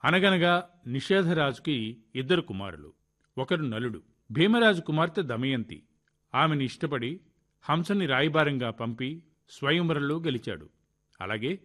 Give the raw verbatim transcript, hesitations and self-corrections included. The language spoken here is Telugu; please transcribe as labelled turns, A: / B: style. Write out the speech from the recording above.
A: అనగనగా నిషేధరాజుకి ఇద్దరు కుమారులు. ఒకరు నలుడు. భీమరాజు కుమార్తె దమయంతి. ఆమెను ఇష్టపడి హంసని రాయబారంగా పంపి స్వయంవరంలో గెలిచాడు. అలాగే